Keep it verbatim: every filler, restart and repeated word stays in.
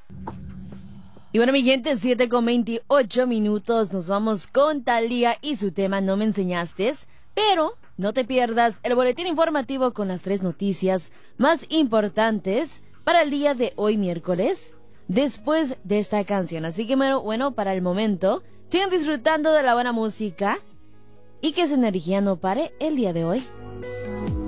Y bueno, mi gente, siete con veintiocho minutos, nos vamos con Thalía y su tema No me enseñaste, pero no te pierdas el boletín informativo con las tres noticias más importantes para el día de hoy miércoles, después de esta canción. Así que bueno, bueno, para el momento, sigan disfrutando de la buena música y que su energía no pare el día de hoy.